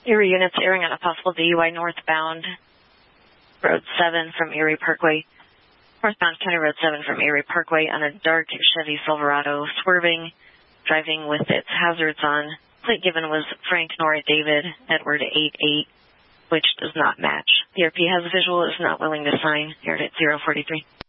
Erie units airing on a possible DUI northbound Road 7 from Erie Parkway. Northbound County Road 7 from Erie Parkway on a dark Chevy Silverado, swerving, driving with its hazards on. Plate given was Frank Nora David Edward 88, which does not match. The RP has a visual, is not willing to sign. Here at 043.